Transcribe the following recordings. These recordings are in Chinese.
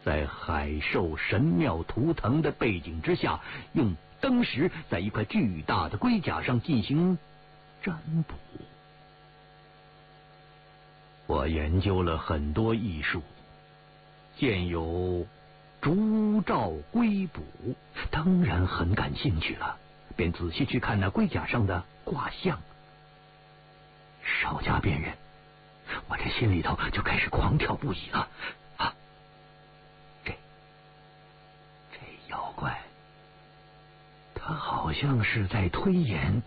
在海兽神庙图腾的背景之下，用灯石在一块巨大的龟甲上进行占卜。我研究了很多艺术，见有烛照龟卜，当然很感兴趣了，便仔细去看那龟甲上的卦象。稍加辨认，我这心里头就开始狂跳不已了。这妖怪，他好像是在推演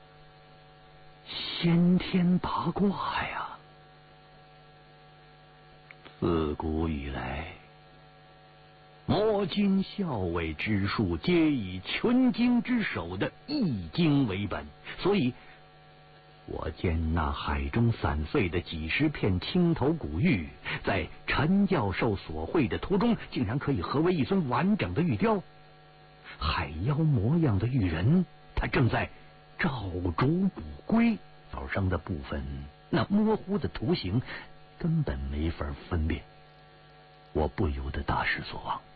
先天八卦呀。自古以来，摩金校尉之术皆以群经之首的易经为本，所以我见那海中散碎的几十片青头古玉，在陈教授所绘的图中，竟然可以合为一尊完整的玉雕。海妖模样的玉人，他正在照烛捕龟，早上的部分那模糊的图形根本没法分辨，我不由得大失所望。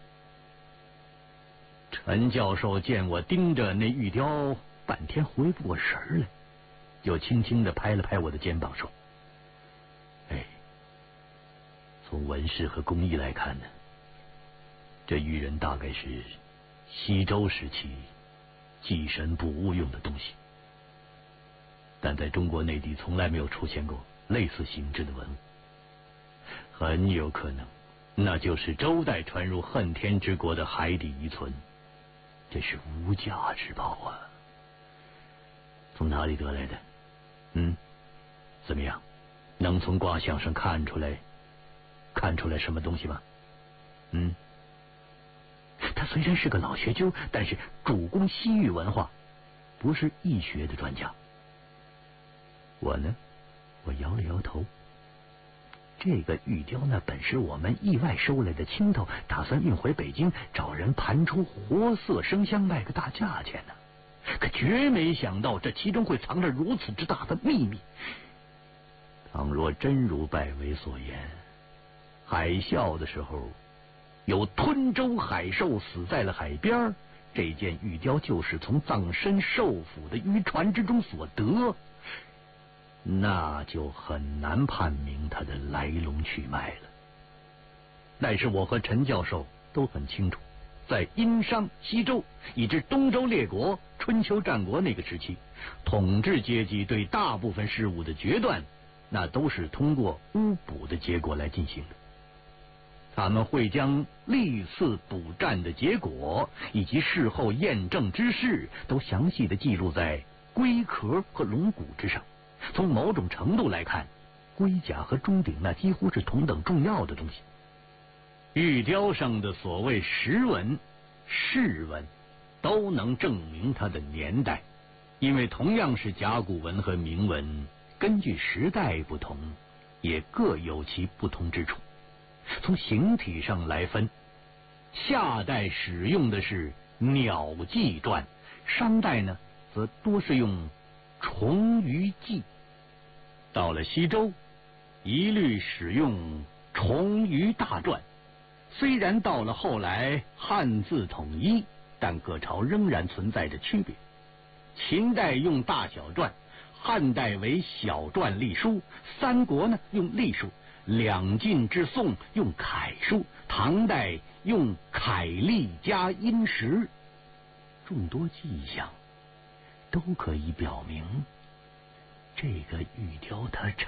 陈教授见我盯着那玉雕，半天回不过神来，就轻轻地拍了拍我的肩膀，说：“从纹饰和工艺来看呢，这玉人大概是西周时期祭神捕物用的东西，但在中国内地从来没有出现过类似形制的文物，很有可能那就是周代传入恨天之国的海底遗存，这是无价之宝啊！从哪里得来的？怎么样？能从卦象上看出来什么东西吗？他虽然是个老学究，但是主攻西域文化，不是易学的专家。我摇了摇头。这个玉雕呢，本是我们意外收来的青头，打算运回北京，找人盘出活色生香，卖个大价钱呢。可绝没想到这其中会藏着如此之大的秘密。倘若真如拜为所言，海啸的时候有吞舟海兽死在了海边，这件玉雕就是从葬身受府的渔船之中所得，那就很难判明它的来龙去脉了。但是我和陈教授都很清楚，在殷商、西周以至东周列国、春秋战国那个时期，统治阶级对大部分事物的决断，那都是通过巫卜的结果来进行的。他们会将历次卜占的结果以及事后验证之事都详细的记录在龟壳和龙骨之上。从某种程度来看，龟甲和钟鼎那几乎是同等重要的东西。玉雕上的所谓石纹、饰纹都能证明它的年代，因为同样是甲骨文和铭文，根据时代不同，也各有其不同之处。从形体上来分，夏代使用的是鸟迹篆，商代呢则多是用虫鱼记，到了西周一律使用虫鱼大篆。虽然到了后来汉字统一，但各朝仍然存在着区别。秦代用大小篆，汉代为小篆隶书，三国呢用隶书，两晋至宋用楷书，唐代用楷隶加殷实。众多迹象都可以表明，这个玉雕它产